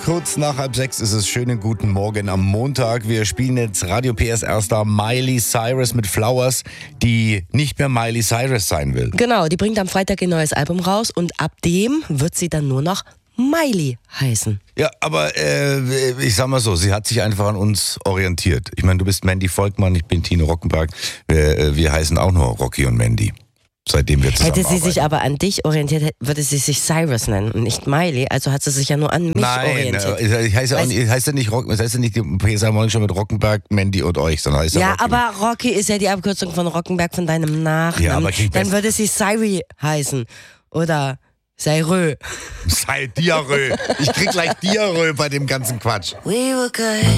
Kurz nach 5:30 ist es. Schönen guten Morgen am Montag. Wir spielen jetzt Radio PS Erstar Miley Cyrus mit Flowers, die nicht mehr Miley Cyrus sein will. Genau, die bringt am Freitag ein neues Album raus und ab dem wird sie dann nur noch Miley heißen. Ja, aber ich sag mal so, sie hat sich einfach an uns orientiert. Ich meine, du bist Mandy Volkmann, ich bin Tino Rockenberg. Wir heißen auch nur Rocky und Mandy. Seitdem wir zusammenarbeiten. Hätte sie sich aber an dich orientiert, würde sie sich Cyrus nennen und nicht Miley. Also hat sie sich ja nur an mich orientiert. Nein, heißt ja nicht PSA Morning Show mit Rockenberg, Mandy und euch, sondern heißt ja, Rocky. aber Rocky ist ja die Abkürzung von Rockenberg, von deinem Nachnamen. Ja, aber dann würde sie Cyri heißen oder Seirö. Sei Diarrhoe. Ich krieg gleich Diarrhoe bei dem ganzen Quatsch. We were good.